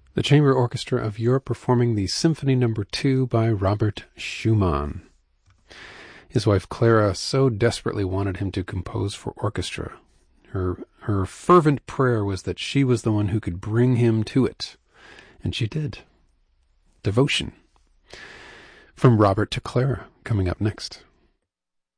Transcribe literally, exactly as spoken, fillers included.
The Chamber Orchestra of Europe performing the Symphony Number two by Robert Schumann. His wife Clara so desperately wanted him to compose for orchestra. Her her fervent prayer was that she was the one who could bring him to it. And she did. Devotion. From Robert to Clara, coming up next.